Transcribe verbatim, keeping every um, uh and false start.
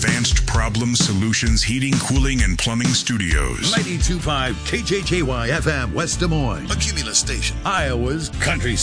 Advanced Problem Solutions Heating, Cooling, and Plumbing Studios. ninety-two point five K J J Y F M, West Des Moines. A Cumulus station. Iowa's country